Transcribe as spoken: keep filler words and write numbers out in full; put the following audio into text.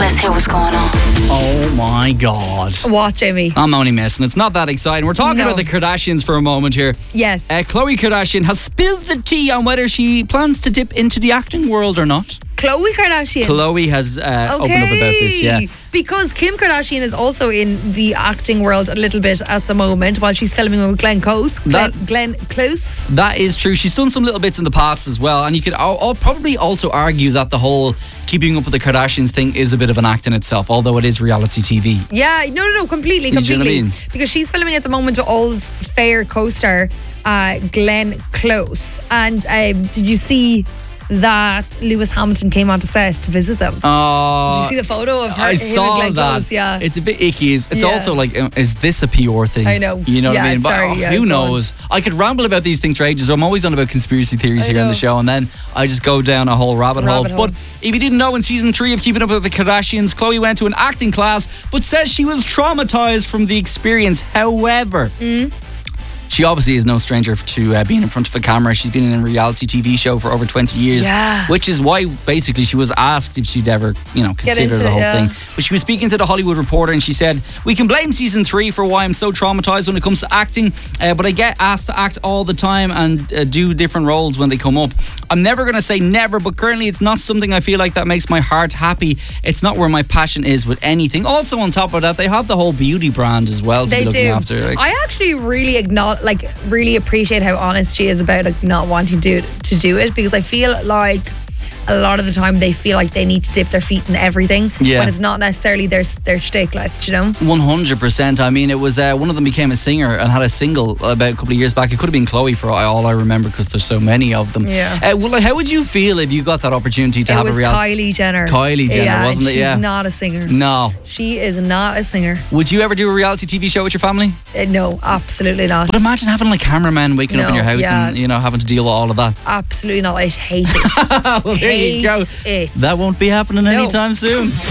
let's hear what's going on. Oh my God. What, Jamie? I'm only messing. It's not that exciting. We're talking No. about the Kardashians for a moment here. Yes. Uh, Khloe Kardashian has spilled the tea on whether she plans to dip into the acting world or not. Khloe Kardashian. Chloe has uh, Okay. opened up about this, yeah. Because Kim Kardashian is also in the acting world a little bit at the moment while she's filming with Glenn Close. Glenn, That- Glenn Close. That is true. She's done some little bits in the past as well. And you could I'll, I'll probably also argue that the whole keeping up with the Kardashians thing is a bit of an act in itself, although it is reality T V. Yeah, no, no, no, completely, Do you know what I completely. mean? Because she's filming at the moment with All's Fair co-star uh, Glenn Close. And um, did you see that Lewis Hamilton came onto set to visit them? Uh, Did you see the photo of her? I him saw and Glenn that. Close? Yeah. It's a bit icky. It's, it's Yeah. also like, uh, is this a P R thing? I know. You know what Yeah, I mean? But sorry, oh, yeah, who go on. knows? I could ramble about these things for ages. I'm always on about conspiracy theories I here on know. the show, and then I just go down a whole rabbit, Rabbit hole. hole. But if you didn't know, in season three of Keeping Up with the Kardashians, Khloe went to an acting class, but says she was traumatized from the experience. However, Mm. she obviously is no stranger to uh, being in front of a camera. She's been in a reality T V show for over twenty years. Yeah. Which is why basically she was asked if she'd ever, you know, consider into the it, whole yeah. thing. But she was speaking to the Hollywood Reporter and she said, "We can blame season three for why I'm so traumatized when it comes to acting, uh, but I get asked to act all the time and uh, do different roles when they come up. I'm never going to say never, but currently it's not something I feel like that makes my heart happy. It's not where my passion is with anything." Also on top of that, they have the whole beauty brand as well to They be looking do. after. Like, I actually really acknowledge, like, really appreciate how honest she is about like not wanting to do, to do it, because I feel like a lot of the time they feel like they need to dip their feet in everything Yeah. when it's not necessarily their their shtick, like, you know. one hundred percent. I mean, it was uh, one of them became a singer and had a single about a couple of years back. It could have been Chloe for all I remember because there's so many of them. Yeah. Uh, well, like, how would you feel if you got that opportunity to It have was a reality? Kylie Jenner. Kylie Jenner, yeah, wasn't it? she's Yeah. not a singer. No. She is not a singer. Would you ever do a reality T V show with your family? Uh, no, absolutely not. But imagine having like cameramen waking up in No, your house yeah. and, you know, having to deal with all of that. Absolutely not. I hate it. Well, there you hate go. it. That won't be happening No. anytime soon.